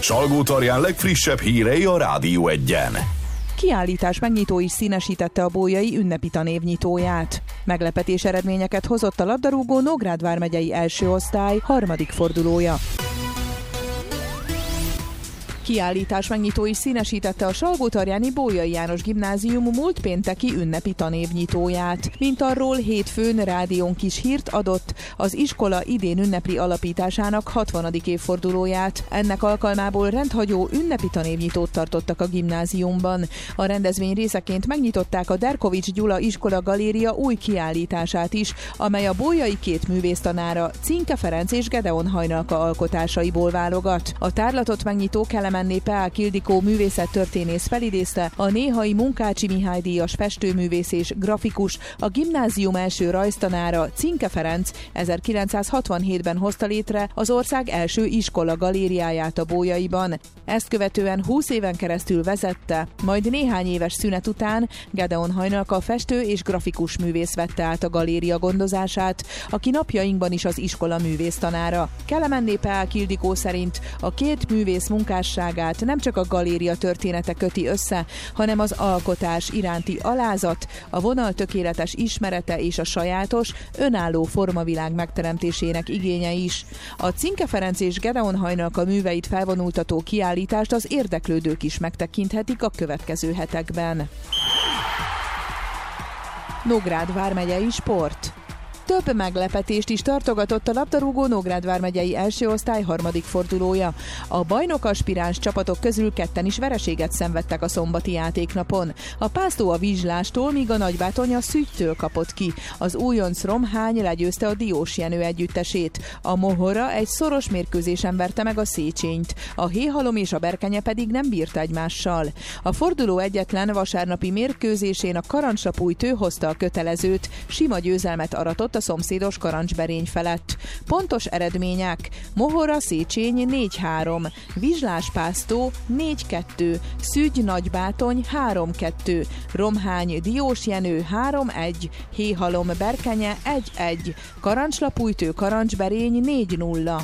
Salgótarján legfrissebb hírei a Rádió Egyen. Kiállítás megnyitó is színesítette a Bolyai ünnepi tanévnyitóját. Meglepetés eredményeket hozott a labdarúgó Nógrád vármegyei első osztály harmadik fordulója. Kiállítás megnyitó is színesítette a salgótarjáni Bolyai János Gimnázium múlt pénteki ünnepi tanévnyitóját. Mint arról hétfőn rádiónk is hírt adott, az iskola idén ünnepli alapításának 60. évfordulóját. Ennek alkalmából rendhagyó ünnepi tanévnyitót tartottak a gimnáziumban. A rendezvény részeként megnyitották a Derkovics Gyula iskola galéria új kiállítását is, amely a bolyai két művésztanára, Cinke Ferenc és Gedeon Hajnalka alkotásaiból válogat. A tárlatot megnyitó Kelemenné Peák Ildikó művészettörténész felidézte, a néhai Munkácsi Mihály díjas festőművész és grafikus, a gimnázium első rajztanára, Cinke Ferenc 1967-ben hozta létre az ország első iskola galériáját a Bolyaiban. Ezt követően 20 éven keresztül vezette, majd néhány éves szünet után Gedeon Hajnalka festő és grafikus művész vette át a galéria gondozását, aki napjainkban is az iskola művésztanára. Kelemenné Peák Ildikó szerint a két művész munkásságát nem csak a galéria története köti össze, hanem az alkotás iránti alázat, a vonal tökéletes ismerete és a sajátos, önálló formavilág megteremtésének igénye is. A Cinke Ferenc és Gedeon Hajnalka műveit felvonultató kiállítást az érdeklődők is megtekinthetik a következő hetekben. Nógrád vármegyei sport. Több meglepetést is tartogatott a labdarúgó Nógrád vármegyei első osztály harmadik fordulója. A bajnok aspiráns csapatok közül ketten is vereséget szenvedtek a szombati játéknapon. A Pásztó a Vizslástól, míg a Nagybátony a Szügytől kapott ki. Az újonc Romhány legyőzte a Diós Jenő együttesét. A Mohora egy szoros mérkőzésen verte meg a Széchenyi-t. A Héhalom és a Berkenye pedig nem bírt egymással. A forduló egyetlen vasárnapi mérkőzésén a Karancsapújtő hozta a kötelezőt, sima győzelmet aratott a szomszédos Karancsberény felett. Pontos eredmények: Mohora Széchenyi 4-3, Vizslás Pásztó 4-2, Szügy Nagybátony 3-2, Romhány Diós Jenő 3-1, Héhalom Berkenye 1-1, Karancslapújtő Karancsberény 4-0.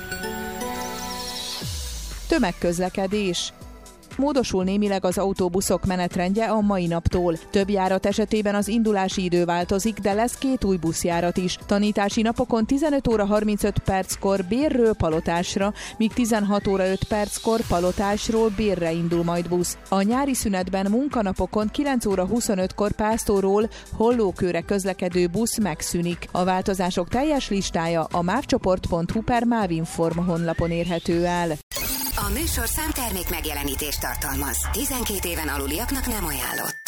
Tömegközlekedés. Módosul némileg az autóbuszok menetrendje a mai naptól. Több járat esetében az indulási idő változik, de lesz 2 új buszjárat is. Tanítási napokon 15 óra 35 perckor Bérről Palotásra, míg 16 óra 5 perckor Palotásról Bérre indul majd busz. A nyári szünetben munkanapokon 9 óra 25-kor Pásztóról Hollókőre közlekedő busz megszűnik. A változások teljes listája a mávcsoport.hu/mávinform honlapon érhető el. A műsorszám termék megjelenítést tartalmaz. 12 éven aluliaknak nem ajánlott.